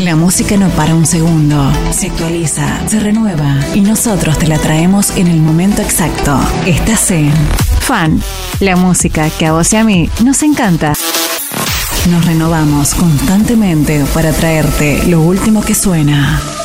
La música no para un segundo, se actualiza, se renueva y nosotros te la traemos en el momento exacto. Estás en Fan, la música que a vos y a mí nos encanta. Nos renovamos constantemente para traerte lo último que suena.